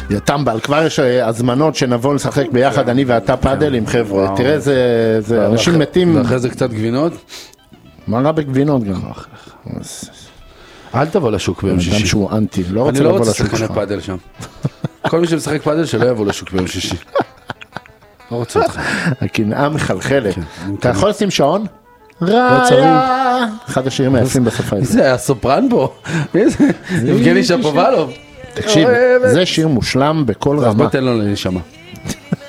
טמבל, כבר יש הזמנות שנבוא לשחק ביחד, אני ואתה פאדל עם חבר'ה, תראה זה אנשים מתים. ואחרי זה קצת גבינות? מה רע בגבינות גם? אל תבוא לשוק ביום שישי. אדם שהוא אנטי, לא רוצה אני לא לבוא רוצה לשוק שחקני שלך. פאדל שם. כל מי שמשחק פאדל שלא יבוא לשוק ביום שישי. לא רוצה אותך. הקנאה מחלחלת. אתה יכול לשים שעון? ראיה! אחד השירים היפים בשפה הזאת. זה היה סופרן פה. יבגני שפובלוב. תקשיב, זה שיר מושלם בכל אז רמה. בוא תן לו לנשמה.